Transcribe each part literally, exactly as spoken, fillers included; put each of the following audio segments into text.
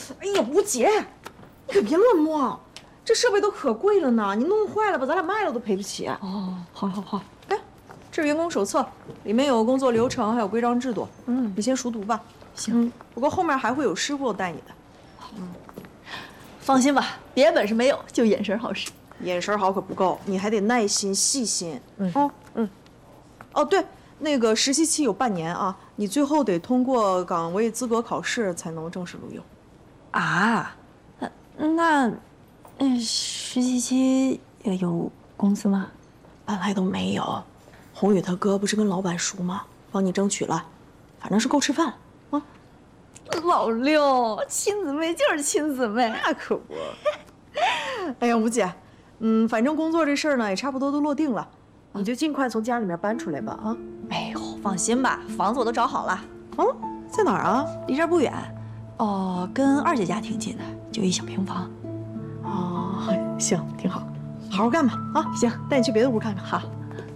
哎呀，吴姐，你可别乱摸，这设备都可贵了呢，你弄坏了吧，咱俩卖了都赔不起。 哦，好好好。 哎，这是员工手册，里面有工作流程，还有规章制度。 嗯， 你先熟读吧。 行。 嗯，不过后面还会有师傅带你的。 嗯，放心吧，别的本事没有，就眼神好使。 眼神好可不够，你还得耐心细心。 嗯哦嗯。哦对。那个实习期有半年啊，你最后得通过岗位资格考试才能正式录用。 啊，那，嗯，实习期也有工资吗？ 本来都没有。宏宇他哥不是跟老板熟吗？帮你争取了，反正是够吃饭啊。 老六，亲姊妹就是亲姊妹， 那可不。哎呀，吴姐，嗯，反正工作这事儿呢也差不多都落定了。你就尽快从家里面搬出来吧，啊！ 哎呦，放心吧，房子我都找好了。 嗯，在哪儿啊？ 离这儿不远，哦，跟二姐家挺近的，就一小平房。 哦，行，挺好，好好干吧，啊！行，带你去别的屋看看。 好。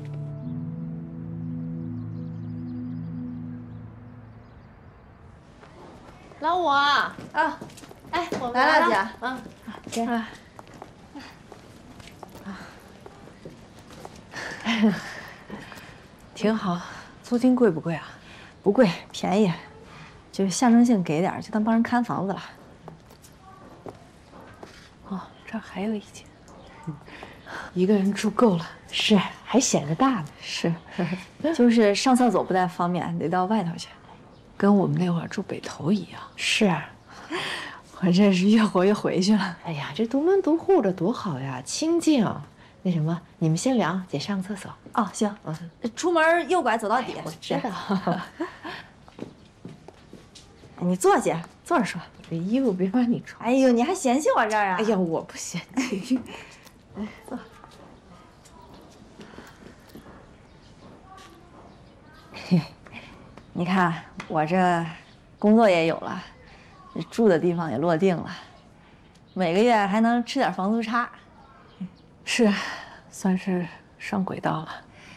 老五啊， 啊， 哎，我们来了，姐。 嗯， 姐。啊。 挺好，租金贵不贵啊？ 不贵，便宜，就是象征性给点，就当帮人看房子了。 哦，这儿还有一间，一个人住够了。是，还显得大呢。 是，就是上厕所不太方便，得到外头去。 跟我们那会儿住北头一样。 是，我这是越活越回去了。 哎呀，这独门独户的多好呀，清静。那什么，你们先聊，姐上个厕所。 哦，行，嗯，出门右拐走到底。 我知道。 你坐，姐，坐着说。 这衣服别把你穿。 哎呦，你还嫌弃我这儿啊？ 哎呀，我不嫌弃。 哎，坐。嘿，你看我这工作也有了，住的地方也落定了，每个月还能吃点房租差。 是，算是上轨道了。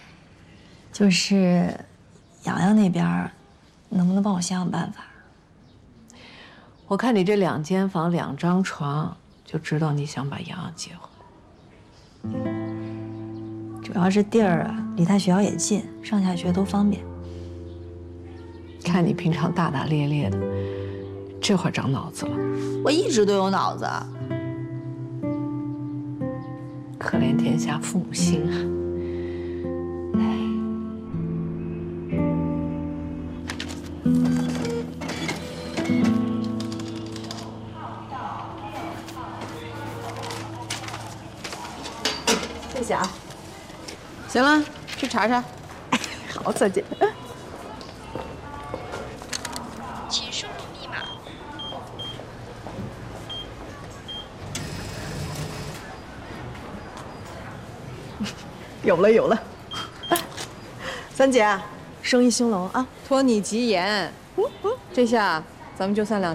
就是洋洋那边，能不能帮我想想办法？ 我看你这两间房两张床，就知道你想把洋洋接回来。 主要是地儿啊，离他学校也近，上下学都方便。 看你平常大大咧咧的，这会儿长脑子了。 我一直都有脑子。 可怜天下父母心啊！ 谢谢啊。行了，去查查。好，再见。 请输入密码。 有了有了，三姐，生意兴隆啊！ 托你吉言，这下咱们就算两。